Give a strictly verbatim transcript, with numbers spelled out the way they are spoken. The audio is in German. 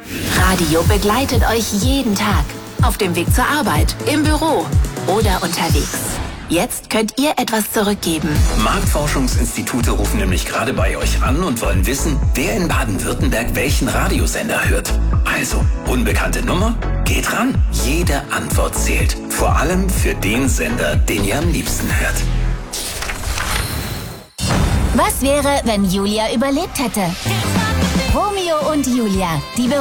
Radio begleitet euch jeden Tag. Auf dem Weg zur Arbeit, im Büro oder unterwegs. Jetzt könnt ihr etwas zurückgeben. Marktforschungsinstitute rufen nämlich gerade bei euch an und wollen wissen, wer in Baden-Württemberg welchen Radiosender hört. Also, unbekannte Nummer? Geht ran. Jede Antwort zählt. Vor allem für den Sender, den ihr am liebsten hört. Was wäre, wenn Julia überlebt hätte? Romeo und Julia, die